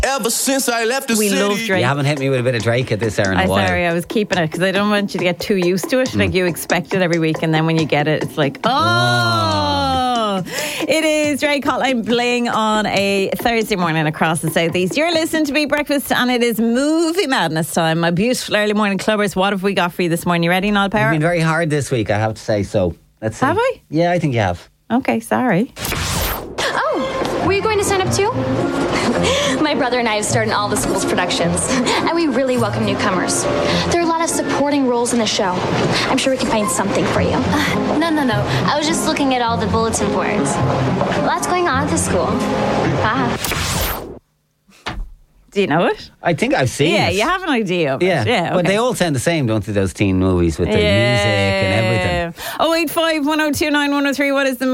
Ever since I left the We city. love Drake. You haven't hit me with a bit of Drake at this hour in a while. Sorry, I was keeping it because I don't want you to get too used to it. Like you expect it every week, and then when you get it, it's like, oh. It is Drake Hotline playing on a Thursday morning across the southeast. You're listening to Beat Breakfast, and it is movie madness time. My beautiful early morning clubbers, what have we got for you this morning? You ready, Niall Power? You've been very hard this week, I have to say. So let's see. Have I? Yeah, I think you have. Okay, sorry. Oh, were you going to sign up too? My brother and I have starred in all the school's productions, and we really welcome newcomers. There are a lot of supporting roles in the show. I'm sure we can find something for you. No. I was just looking at all the bulletin boards. Lots going on at the school. Do you know it? I think I've seen Yeah, it. you have an idea of Yeah, it. Yeah, but okay. they all sound the same, don't they, those teen movies with the music and everything. 085 1029 103. What is the